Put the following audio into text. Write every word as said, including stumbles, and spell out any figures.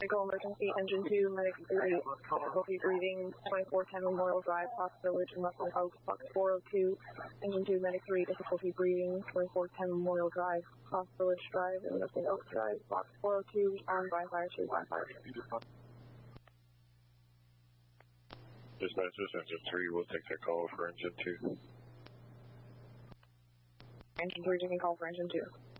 Medical emergency, engine two, medic three, difficulty breathing, twenty-four ten Memorial Drive, Fox Village, Muscle Oaks, Fox four oh two, engine two, medic three, difficulty breathing, twenty-four ten Memorial Drive, Fox Village Drive, and Muscle Oaks Drive, Fox four oh two, on by fire two, by fire. Dispatch, this engine three, we'll take that call for engine two. Engine three, taking call for engine two.